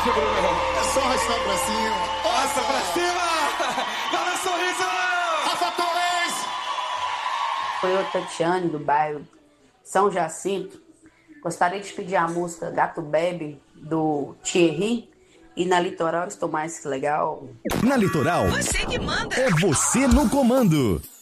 É só arrastar pra cima. Arrasta pra cima! Dá um sorriso! Rafa Torres! Foi eu, Tatiane, do bairro São Jacinto. Gostaria de pedir a música Gato Bebe, do Thierry. E na Litoral estou mais que legal. Na Litoral, Você que manda. é você no comando.